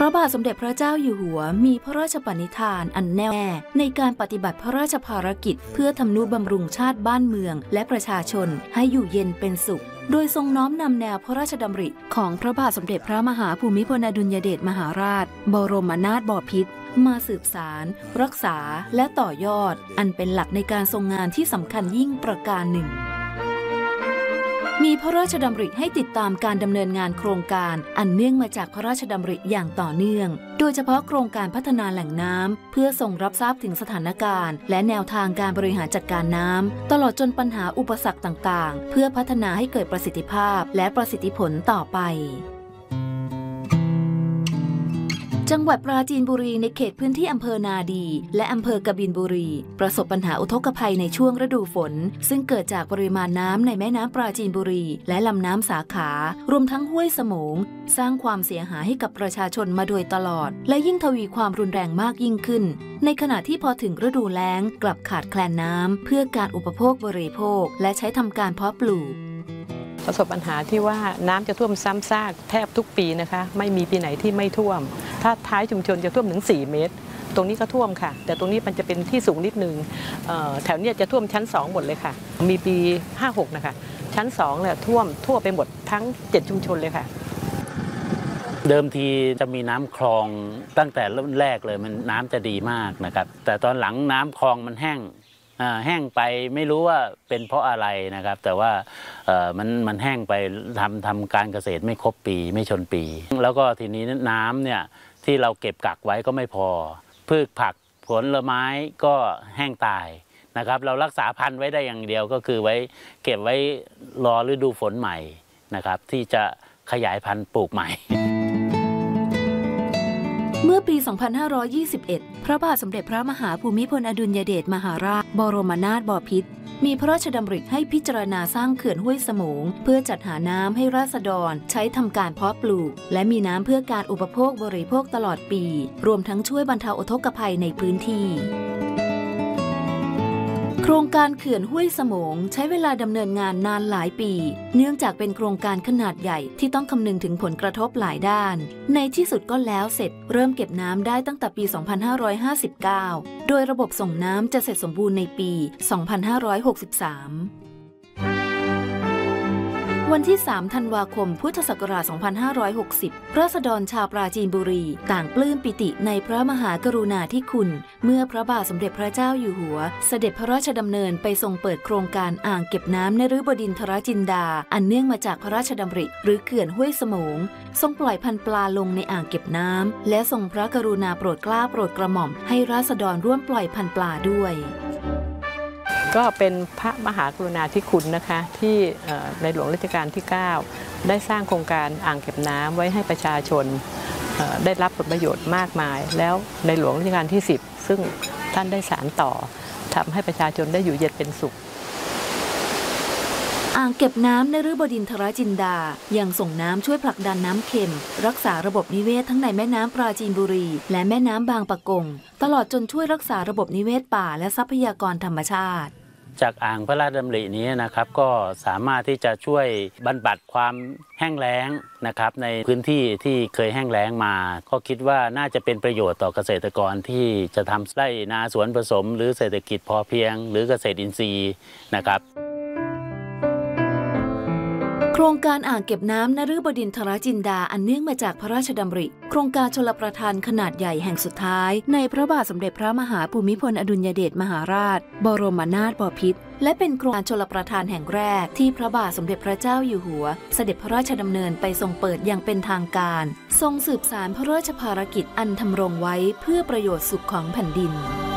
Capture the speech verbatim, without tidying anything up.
ระบาทสมเด็จพระเจ้าอยู่หัวมีพระราชปณิธานอันแน่วแน่ในการปฏิบัติพระราชภารกิจเพื่อทำนุบำรุงชาติบ้านเมืองและประชาชนให้อยู่เย็นเป็นสุขโดยทรงน้อมนำแนวพระราชดำริของพระบาทสมเด็จพระมหาภูมิพลอดุลยเดชมหาราชบรมนาถบพิตรมาสืบสารรักษาและต่อยอดอันเป็นหลักในการทรงงานที่สำคัญยิ่งประการหนึ่งมีพระราชดำริให้ติดตามการดำเนินงานโครงการอันเนื่องมาจากพระราชดำริอย่างต่อเนื่องโดยเฉพาะโครงการพัฒนาแหล่งน้ำเพื่อทรงรับทราบถึงสถานการณ์และแนวทางการบริหารจัดการน้ำตลอดจนปัญหาอุปสรรคต่างๆเพื่อพัฒนาให้เกิดประสิทธิภาพและประสิทธิผลต่อไปจังหวัดปราจีนบุรีในเขตพื้นที่อำเภอนาดีและอำเภอกบินบุรีประสบปัญหาอุทกภัยในช่วงฤดูฝนซึ่งเกิดจากปริมาณน้ำในแม่น้ำปราจีนบุรีและลำน้ำสาขารวมทั้งห้วยสมงสร้างความเสียหายให้กับประชาชนมาโดยตลอดและยิ่งทวีความรุนแรงมากยิ่งขึ้นในขณะที่พอถึงฤดูแล้งกลับขาดแคลนน้ำเพื่อการอุปโภคบริโภคและใช้ทำการเพาะปลูกประสบปัญหาที่ว่าน้ำจะท่วมซ้ำซากแทบทุกปีนะคะไม่มีปีไหนที่ไม่ท่วมถ้าท้ายชุมชนจะท่วมถึงสี่เมตรตรงนี้ก็ท่วมค่ะแต่ตรงนี้มันจะเป็นที่สูงนิดนึงแถวนี้จะท่วมชั้นสองหมดเลยค่ะมีปีห้าหกนะคะชั้นสองเนี่ยท่วมทั่วไปหมดทั้งเจ็ดชุมชนเลยค่ะเดิมทีจะมีน้ำคลองตั้งแต่เริ่มแรกเลยมันน้ำจะดีมากนะครับแต่ตอนหลังน้ำคลองมันแห้งแห้งไปไม่รู้ว่าเป็นเพราะอะไรนะครับแต่ว่ามันมันแห้งไปทำทำการเกษตรไม่ครบปีไม่ชนปีแล้วก็ทีนี้น้ำเนี่ยที่เราเก็บกักไว้ก็ไม่พอพืชผักผลไม้ก็แห้งตายนะครับเรารักษาพันธุ์ไว้ได้อย่างเดียวก็คือไว้เก็บไว้รอฤดูฝนใหม่นะครับที่จะขยายพันธุ์ปลูกใหม่เมื่อปี สองพันห้าร้อยยี่สิบเอ็ด พระบาทสมเด็จพระมหาภูมิพลอดุลยเดชมหาราชบรมนาถบพิตรมีพระราชดำริให้พิจารณาสร้างเขื่อนห้วยสมงเพื่อจัดหาน้ำให้ราษฎรใช้ทำการเพาะปลูกและมีน้ำเพื่อการอุปโภคบริโภคตลอดปีรวมทั้งช่วยบรรเทาอุทกภัยในพื้นที่โครงการเขื่อนห้วยสมงใช้เวลาดำเนินงานนานหลายปีเนื่องจากเป็นโครงการขนาดใหญ่ที่ต้องคำนึงถึงผลกระทบหลายด้านในที่สุดก็แล้วเสร็จเริ่มเก็บน้ำได้ตั้งแต่ปี สองพันห้าร้อยห้าสิบเก้า โดยระบบส่งน้ำจะเสร็จสมบูรณ์ในปี สองพันห้าร้อยหกสิบสามวันที่ สาม ธันวาคม พุทธศักราช สองพันห้าร้อยหกสิบ ราษฎรชาวปราจีนบุรีต่างปลื้มปิติในพระมหากรุณาธิคุณเมื่อพระบาทสมเด็จพระเจ้าอยู่หัวเสด็จพระราชดำเนินไปทรงเปิดโครงการอ่างเก็บน้ำนฤบดินทรจินดาอันเนื่องมาจากพระราชดำริหรือเขื่อนห้วยสมงทรงปล่อยพันธุ์ปลาลงในอ่างเก็บน้ำและทรงพระกรุณาโปรดเกล้าโปรดกระหม่อมให้ราษฎรร่วมปล่อยพันธุ์ปลาด้วยก็เป็นพระมหากรุณาธิคุณนะคะที่ในหลวงรัชกาลที่เก้าได้สร้างโครงการอ่างเก็บน้ำไว้ให้ประชาชนได้รับผลประโยชน์มากมายแล้วในหลวงรัชกาลที่สิบซึ่งท่านได้สานต่อทำให้ประชาชนได้อยู่เย็นเป็นสุขอ่างเก็บน้ำนฤบดินทรจินดายังส่งน้ำช่วยผลักดันน้ำเค็มรักษาระบบนิเวศทั้งในแม่น้ำปราจีนบุรีและแม่น้ำบางปะกงตลอดจนช่วยรักษาระบบนิเวศป่าและทรัพยากรธรรมชาติจากอ่างพระราชดำรินี้นะครับก็สามารถที่จะช่วยบรรบัดความแห้งแล้งนะครับในพื้นที่ที่เคยแห้งแล้งมาก็คิดว่าน่าจะเป็นประโยชน์ต่อเกษตรกรที่จะทำไร่นาสวนผสมหรือเศรษฐกิจพอเพียงหรือเกษตรอินทรีย์นะครับโครงการอ่างเก็บน้ำนฤบดินทรจินดาอันเนื่องมาจากพระราชดำริโครงการชลประทานขนาดใหญ่แห่งสุดท้ายในพระบาทสมเด็จพระมหาภูมิพลอดุลยเดชมหาราชบรมนาถบพิตรและเป็นโครงการชลประทานแห่งแรกที่พระบาทสมเด็จพระเจ้าอยู่หัวเสด็จพระราชดำเนินไปทรงเปิดอย่างเป็นทางการทรงสืบสานพระราชภารกิจอันทำรงไว้เพื่อประโยชน์สุขของแผ่นดิน